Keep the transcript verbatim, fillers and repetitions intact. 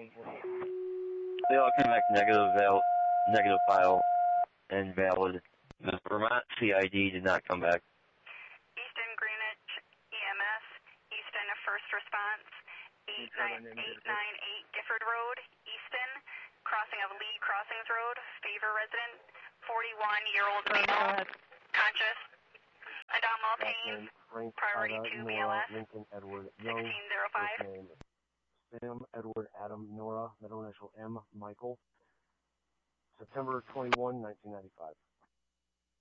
They all come back negative, val negative file and valid. The Vermont C I D did not come back. Easton Greenwich E M S, Easton First Response, eight nine eight Gifford Road, Easton, crossing of Lee Crossings Road, Favor resident, forty-one-year-old female, conscious, abdominal pain, priority two B L S, Lincoln Edward Young, sixteen oh five. First name Sam Edward Adam Nora, middle initial M Michael, September twenty-first, nineteen ninety-five.